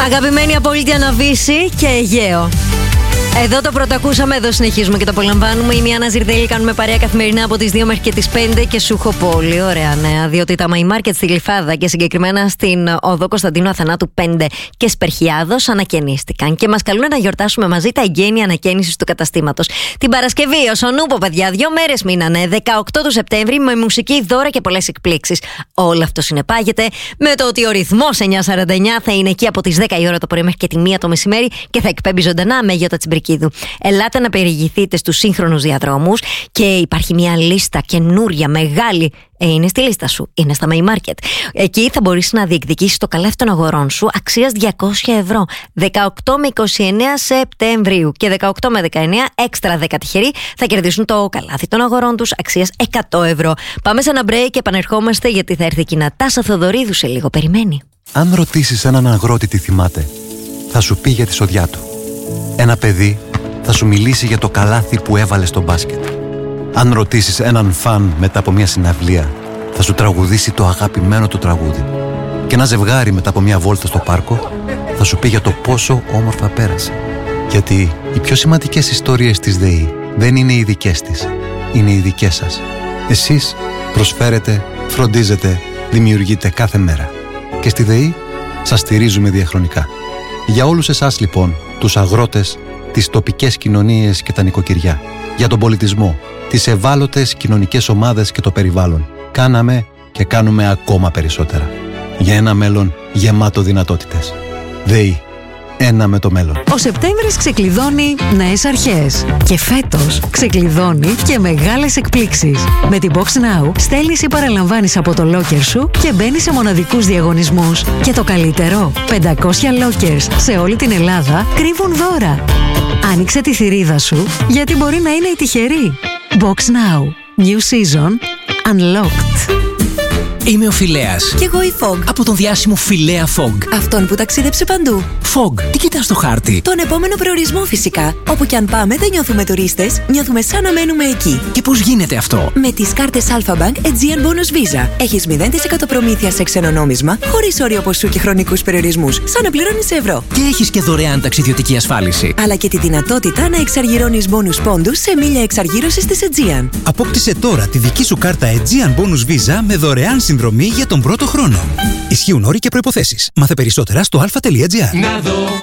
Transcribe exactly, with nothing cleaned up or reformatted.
Αγαπημένη απόλυτη Αναβίση και Αιγαίο. Εδώ το πρώτο ακούσαμε, εδώ συνεχίζουμε και το απολαμβάνουμε. Είμαι η Άννα Ζιρδέλη, κάνουμε παρέα καθημερινά από τις δύο μέχρι και τις πέντε και σου έχω πολύ ωραία νέα. Διότι τα My Market στη Γλυφάδα και συγκεκριμένα στην οδό Κωνσταντίνου Αθανάτου πέντε και Σπερχιάδος ανακαινίστηκαν. Και μας καλούν να γιορτάσουμε μαζί τα εγγένεια ανακαίνησης του καταστήματος. Την Παρασκευή, ως ο Νούπο, παιδιά, δύο μέρες μείνανε, δεκαοκτώ του Σεπτέμβρη, με μουσική, δώρα και πολλές εκπλήξεις. Όλο αυτό συνεπάγεται με το ότι ο ρυθμός εννιά σαράντα εννιά θα είναι εκεί από τις δέκα η ώρα το πρωί μέχρι και τη μία το μεσημέρι και θα εκπέμπει ζωντανά με Γιώτα Τσιμπρικίδου. Ελάτε να περιηγηθείτε στους σύγχρονους διαδρόμους και υπάρχει μια λίστα καινούρια, μεγάλη. Ε, είναι στη λίστα σου, είναι στα My Market. Εκεί θα μπορείς να διεκδικήσεις το καλάθι των αγορών σου αξίας διακόσια ευρώ. δεκαοκτώ με είκοσι εννέα Σεπτεμβρίου και δεκαοκτώ με δεκαεννέα έξτρα δέκα τυχεροί θα κερδίσουν το καλάθι των αγορών τους αξίας εκατό ευρώ. Πάμε σε ένα break και επανερχόμαστε γιατί θα έρθει η Νατάσα Θοδωρίδου σε λίγο. Περιμένει. Αν ρωτήσεις έναν αγρότη τι θυμάται, θα σου πει για τη σοδιά του. Ένα παιδί θα σου μιλήσει για το καλάθι που έβαλε στο μπάσκετ. Αν ρωτήσεις έναν φαν μετά από μια συναυλία, θα σου τραγουδήσει το αγαπημένο του τραγούδι. Και ένα ζευγάρι μετά από μια βόλτα στο πάρκο θα σου πει για το πόσο όμορφα πέρασε. Γιατί οι πιο σημαντικές ιστορίες της ΔΕΗ δεν είναι οι δικές της, είναι οι δικές σας. Εσείς προσφέρετε, φροντίζετε, δημιουργείτε κάθε μέρα. Και στη ΔΕΗ σας στηρίζουμε διαχρονικά. Για όλους εσάς λοιπόν, τους αγρότες, τις τοπικές κοινωνίες και τα νοικοκυριά, για τον πολιτισμό, τις ευάλωτες κοινωνικές ομάδες και το περιβάλλον, κάναμε και κάνουμε ακόμα περισσότερα. Για ένα μέλλον γεμάτο δυνατότητες. ΔΕΗ. Ένα με το μέλλον. Ο Σεπτέμβρης ξεκλειδώνει νέες αρχές. Και φέτος ξεκλειδώνει και μεγάλες εκπλήξεις. Με την Box Now στέλνεις ή παραλαμβάνεις από το locker σου και μπαίνεις σε μοναδικούς διαγωνισμούς. Και το καλύτερο, πεντακόσια lockers σε όλη την Ελλάδα κρύβουν δώρα. Άνοιξε τη θηρίδα σου γιατί μπορεί να είναι η τυχερή. Box Now. New season unlocked. Είμαι ο Φιλέας. Κι εγώ η Fog. Από τον διάσημο Φιλέα Fog. Αυτόν που ταξίδεψε παντού. Fog, τι κοιτάς στο χάρτη? Τον επόμενο προορισμό φυσικά. Όπου κι αν πάμε δεν νιώθουμε τουρίστες, νιώθουμε σαν να μένουμε εκεί. Και πώς γίνεται αυτό? Με τις κάρτες Alpha Bank Aegean Bonus Visa. Έχεις μηδέν τοις εκατό προμήθεια σε ξένο νόμισμα, χωρίς όριο ποσού και χρονικούς περιορισμούς, σαν να πληρώνεις σε ευρώ. Και έχεις και δωρεάν ταξιδιωτική ασφάλιση. Αλλά και τη δυνατότητα να εξαργυρώνεις bonus πόντους σε μίλια εξαργύρωσης της Aegean. Απόκτησε τώρα τη δική σου κάρτα Aegean Bonus Visa με δωρεάν συνδρομή για τον πρώτο χρόνο. Ισχύουν όροι και προϋποθέσεις. Μάθε περισσότερα στο αλφα τελεία τζι άρ. Να δω